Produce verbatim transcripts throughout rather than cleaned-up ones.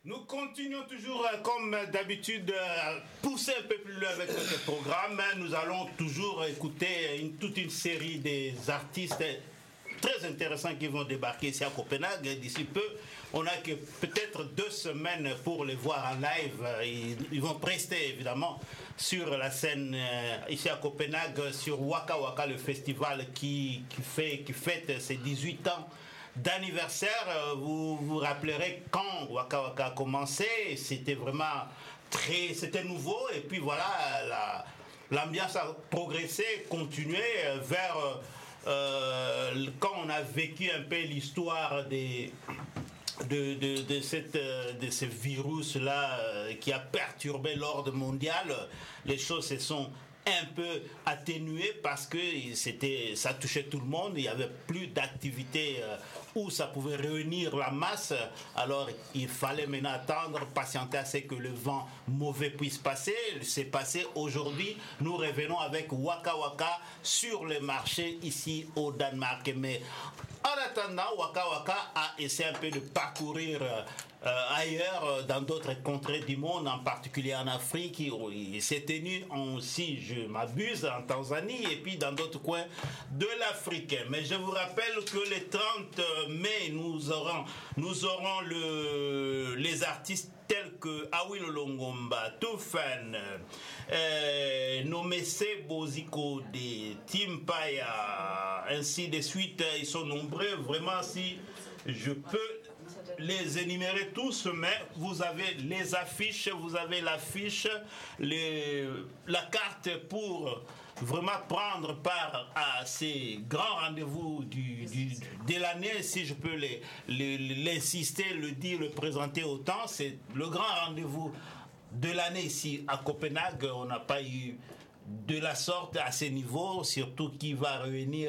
Nous continuons toujours, euh, comme d'habitude, à pousser un peu plus loin avec notre programme. Nous allons toujours écouter une, toute une série des artistes très intéressants qui vont débarquer ici à Copenhague d'ici peu. On n'a que peut-être deux semaines pour les voir en live. Ils, ils vont prester évidemment sur la scène euh, ici à Copenhague, sur Waka Waka, le festival qui, qui, fait, qui fête ses dix-huit ans d'anniversaire. Vous vous rappellerez quand Waka Waka a commencé, c'était vraiment très, c'était nouveau, et puis voilà, la, l'ambiance a progressé, continué vers euh, quand on a vécu un peu l'histoire des de, de, de, cette, de ce virus-là qui a perturbé l'ordre mondial. Les choses se sont un peu atténué parce que c'était, ça touchait tout le monde, il n'y avait plus d'activité euh, où ça pouvait réunir la masse, alors il fallait maintenant attendre, patienter à ce que le vent mauvais puisse passer. C'est passé aujourd'hui, nous revenons avec Waka Waka sur le marché ici au Danemark. Mais en attendant, Waka Waka a essayé un peu de parcourir Euh, ailleurs, euh, dans d'autres contrées du monde, en particulier en Afrique. Il, il s'est tenu, en, si je m'abuse, en Tanzanie et puis dans d'autres coins de l'Afrique. Mais je vous rappelle que le trente mai, nous aurons, nous aurons le, les artistes tels que Awilo Longomba, Toufan, euh, Nomese Boziko, de Timpaya, ainsi de suite. Ils sont nombreux, vraiment, si je peux les énumérer tous, mais vous avez les affiches, vous avez l'affiche, les, la carte pour vraiment prendre part à ces grands rendez-vous du, du, de l'année, si je peux les, les, l'insister, le dire, le présenter autant. C'est le grand rendez-vous de l'année ici à Copenhague. On n'a pas eu de la sorte à ce niveau, surtout qui va réunir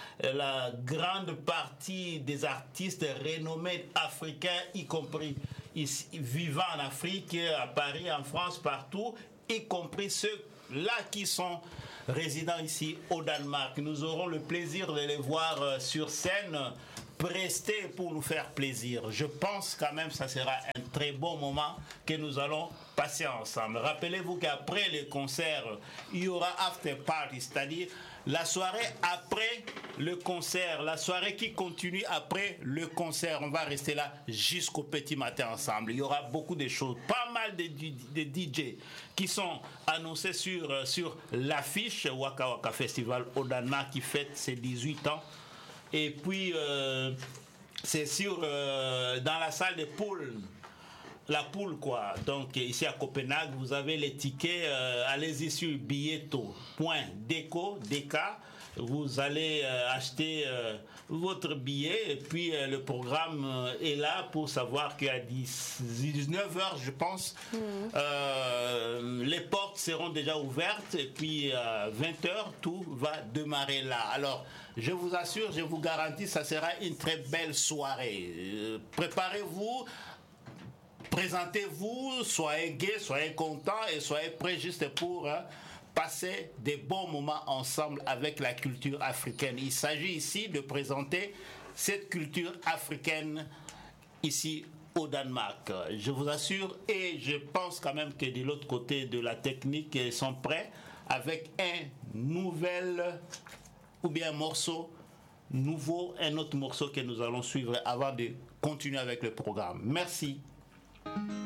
la grande partie des artistes renommés africains, y compris ici, vivant en Afrique, à Paris, en France, partout, y compris ceux-là qui sont résidents ici au Danemark. Nous aurons le plaisir de les voir sur scène, prester pour nous faire plaisir. Je pense quand même que ça sera un très bon moment que nous allons passer ensemble. Rappelez-vous qu'après le concert, il y aura after party, c'est-à-dire la soirée après le concert, la soirée qui continue après le concert. On va rester là jusqu'au petit matin ensemble. Il y aura beaucoup de choses, pas mal de, de D J qui sont annoncés sur, sur l'affiche Waka Waka Festival au Danemark qui fête ses dix-huit ans. Et puis, euh, c'est sur, euh, dans la salle de poule, la poule quoi. Donc, ici à Copenhague, vous avez les tickets. Euh, allez-y sur billetto point deco, D K. Vous allez euh, acheter euh, votre billet. Et puis, euh, le programme euh, est là pour savoir qu'à dix-neuf heures, je pense, mmh. euh, les portes seront déjà ouvertes. Et puis, à vingt heures, tout va démarrer là. Alors, je vous assure, je vous garantis, ça sera une très belle soirée. Euh, préparez-vous, présentez-vous, soyez gais, soyez contents et soyez prêts juste pour hein, passer des bons moments ensemble avec la culture africaine. Il s'agit ici de présenter cette culture africaine ici au Danemark. Je vous assure et je pense quand même que de l'autre côté de la technique, ils sont prêts avec un nouvel ou bien un morceau nouveau, un autre morceau que nous allons suivre avant de continuer avec le programme. Merci.